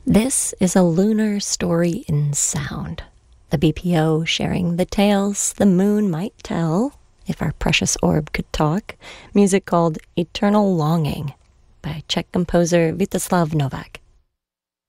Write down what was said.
This is a lunar story in sound. The BPO sharing the tales the moon might tell, if our precious orb could talk. Music called Eternal Longing by Czech composer Vítězslav Novák.